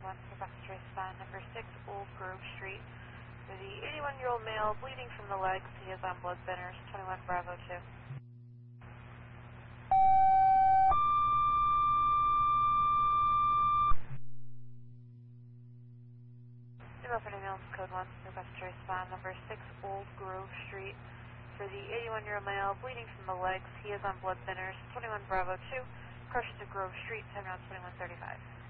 One request trace sign number 6, Old Grove Street. For the 81-year-old male bleeding from the legs, he is on blood thinners, 21 Bravo 2. New Open Ambulance Code 1, request trace sign number 6, Old Grove Street. For the 81-year-old male bleeding from the legs, he is on blood thinners, 21 Bravo 2. Crushed to Grove Street, 10 rounds 2135.